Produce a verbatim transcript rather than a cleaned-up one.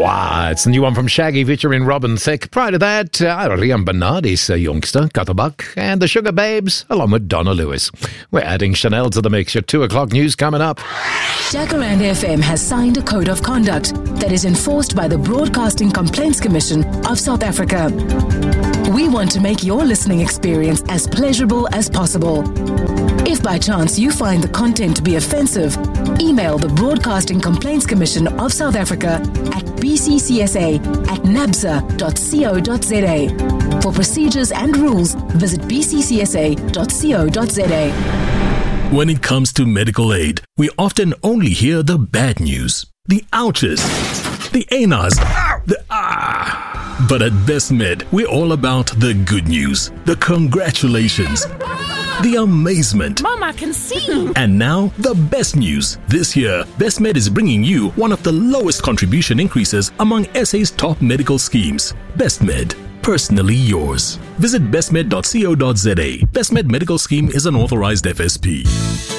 Wow, it's the new one from Shaggy featuring Robin Thicke. Prior to that, uh, Rian Bernardi's a youngster, Gutterbuck, and the Sugar Babes, along with Donna Lewis. We're adding Chanel to the mix. Your two o'clock news coming up. Jacaranda F M has signed a code of conduct that is enforced by the Broadcasting Complaints Commission of South Africa. We want to make your listening experience as pleasurable as possible. If by chance you find the content to be offensive, email the Broadcasting Complaints Commission of South Africa at b c c s a at nabsa dot co dot z a. For procedures and rules, visit b c c s a dot co dot z a. When it comes to medical aid, we often only hear the bad news, the ouches, the anas, the ah. But at BestMed, we're all about the good news, the congratulations, the amazement. Mom, I can see. And now, the best news. This year, BestMed is bringing you one of the lowest contribution increases among S A's top medical schemes. BestMed, personally yours. Visit bestmed dot co dot z a. BestMed Medical Scheme is an authorized F S P.